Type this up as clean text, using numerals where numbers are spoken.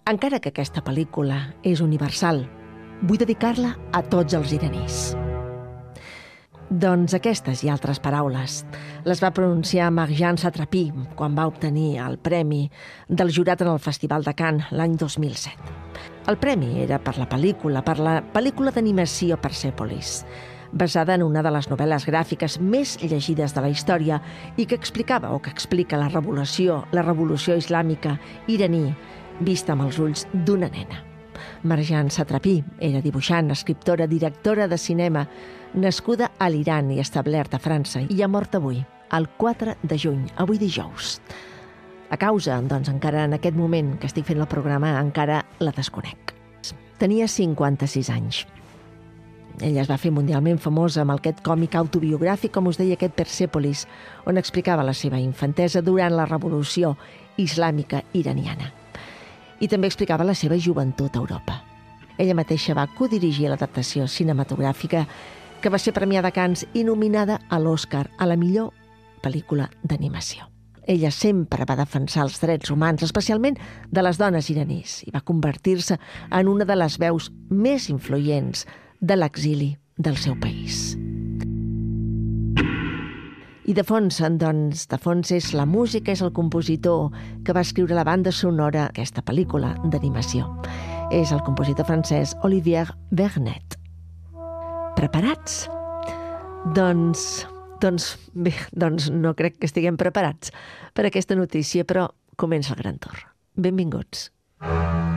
Encara que aquesta pel·lícula és universal, vull dedicar-la a tots els iranis. Doncs aquestes i altres paraules les va pronunciar Marjane Satrapi quan va obtenir el premi del jurat en el Festival de Cannes l'any 2007. El premi era per la pel·lícula d'animació Persepolis, basada en una de les novel·les gràfiques més llegides de la història i que explicava o que explica la revolució islàmica iraní vista amb els ulls d'una nena. Marjane Satrapi era dibuixant, escriptora, directora de cinema, nascuda a l'Iran i establerta a França i ha mort avui, el 4 de juny, avui dijous. A causa, doncs, encara en aquest moment que estic fent el programa, encara la desconec. Tenia 56 anys. Ella es va fer mundialment famosa amb aquest còmic autobiogràfic, com us deia, aquest Persepolis, on explicava la seva infantesa durant la revolució islàmica iraniana. I també explicava la seva joventut a Europa. Ella mateixa va codirigir l'adaptació cinematogràfica que va ser premiada a Cannes i nominada a l'Oscar a la millor pel·lícula d'animació. Ella sempre va defensar els drets humans, especialment de les dones iranís, i va convertir-se en una de les veus més influents de l'exili del seu país. I de fons és la música, és el compositor que va escriure la banda sonora d'aquesta pel·lícula d'animació. És el compositor francès Olivier Vernet. Preparats? Doncs no crec que estiguem preparats per aquesta notícia, però comença el Gran Tour. Benvinguts.